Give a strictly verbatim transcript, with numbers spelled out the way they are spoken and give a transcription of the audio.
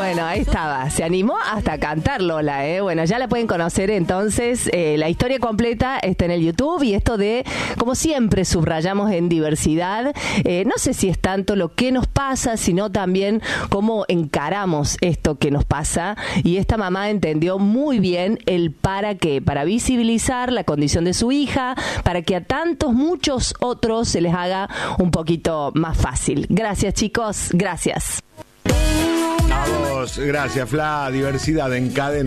Bueno, ahí estaba. Se animó hasta a cantar Lola, ¿eh? Bueno, ya la pueden conocer entonces. Eh, la historia completa está en el YouTube y esto de, como siempre, subrayamos en diversidad. Eh, no sé si es tanto lo que nos pasa, sino también cómo encaramos esto que nos pasa. Y esta mamá entendió muy bien el para qué, para visibilizar la condición de su hija, para que a tantos, muchos otros se les haga un poquito más fácil. Gracias, chicos. Gracias. A vos, gracias, Fla. Diversidad en cadena.